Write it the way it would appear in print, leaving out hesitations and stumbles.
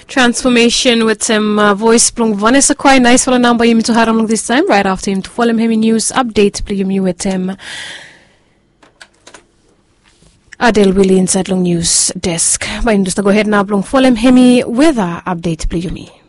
Transformation with some voice plong Vanessa quite nice for a number you to haram this time right after him to follow him in news update play you with him Adele Willie inside long news desk. But just go ahead now plong follow him weather update play you me.